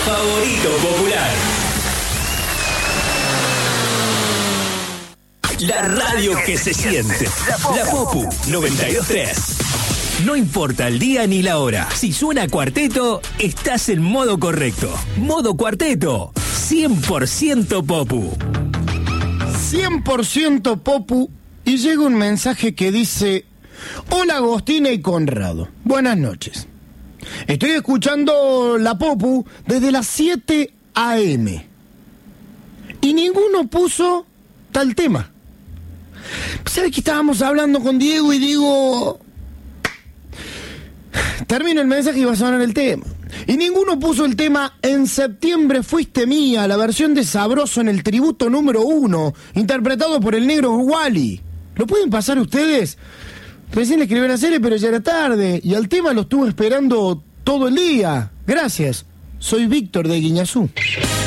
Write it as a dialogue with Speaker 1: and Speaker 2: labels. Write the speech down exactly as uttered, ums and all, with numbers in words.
Speaker 1: favorito popular. La radio que se siente. La Popu noventa y dos tres. No importa el día ni la hora. Si suena cuarteto, estás en modo correcto. Modo cuarteto. cien por ciento Popu.
Speaker 2: cien por ciento Popu. Y llega un mensaje que dice: hola Agostina y Conrado. Buenas noches. Estoy escuchando la Popu desde las siete a eme. Y ninguno puso tal tema. ¿Sabes que estábamos hablando con Diego y digo... termino el mensaje y va a sonar el tema. Y ninguno puso el tema En septiembre fuiste mía, la versión de Sabroso en el tributo número uno, interpretado por el negro Wally. ¿Lo pueden pasar ustedes? Recién le escribí la serie, pero ya era tarde. Y al tema lo estuve esperando todo el día. Gracias. Soy Víctor de Guiñazú.